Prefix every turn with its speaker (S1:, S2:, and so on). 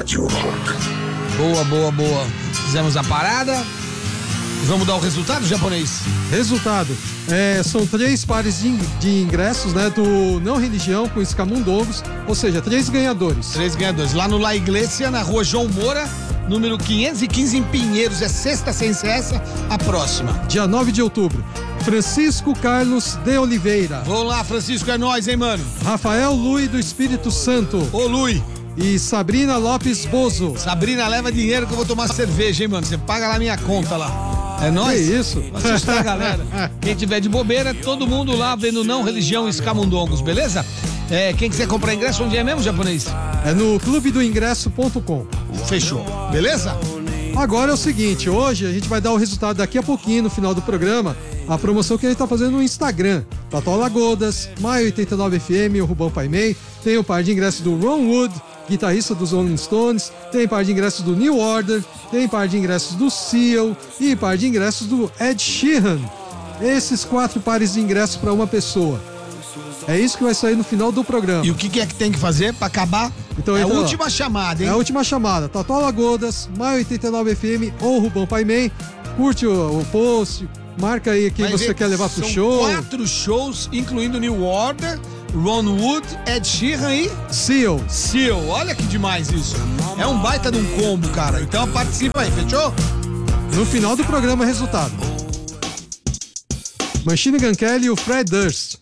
S1: Rádio Rock.
S2: Boa. Fizemos a parada. Vamos dar o resultado, japonês?
S3: Resultado. São 3 pares de ingressos, né? Do Não Religião com Escamundongos. Ou seja, 3 ganhadores.
S2: 3 ganhadores. Lá no La Iglesia, na rua João Moura, número 515 em Pinheiros. É sexta sem ser essa, a próxima.
S3: Dia 9 de outubro. Francisco Carlos de Oliveira.
S2: Vamos lá, Francisco, é nóis, hein, mano?
S3: Rafael Lui do Espírito Santo.
S2: Ô, Lui.
S3: E Sabrina Lopes Bozo.
S2: Sabrina, leva dinheiro que eu vou tomar cerveja, hein, mano? Você paga lá minha conta lá. É nóis?
S3: Que isso?
S2: Vai assustar a galera. Quem tiver de bobeira, todo mundo lá vendo Não Religião Escamundongos, beleza? Quem quiser comprar ingresso, onde é mesmo, japonês?
S3: É no clubedoingresso.com.
S2: Fechou, beleza?
S3: Agora é o seguinte, hoje a gente vai dar o resultado daqui a pouquinho, no final do programa, a promoção que a gente tá fazendo no Instagram. Tatuá Lagodas, Maio 89 FM, o Rubão Paimei, tem o par de ingressos do Ron Wood, guitarrista dos Rolling Stones, tem par de ingressos do New Order, tem par de ingressos do Seal e par de ingressos do Ed Sheeran. Esses 4 pares de ingressos para uma pessoa. É isso que vai sair no final do programa.
S2: E o que é que tem que fazer pra acabar?
S3: Então,
S2: é a última chamada, hein?
S3: É a última chamada. Tatuá Lagodas, Maio 89 FM ou Rubão Paimei. Curte o post, marca aí quem você quer levar pro show.
S2: 4 shows, incluindo New Order, Ron Wood, Ed Sheeran e
S3: Seal.
S2: Olha que demais isso. É um baita de um combo, cara. Então participa aí, fechou?
S3: No final do programa, resultado. Machine Gun Kelly e o Fred Durst.